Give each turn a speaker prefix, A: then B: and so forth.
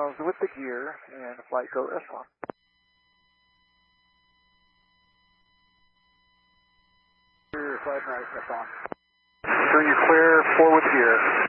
A: miles with the gear, and flight go S1.
B: Clear 5 right, S1.
A: So you clear 4 with gear.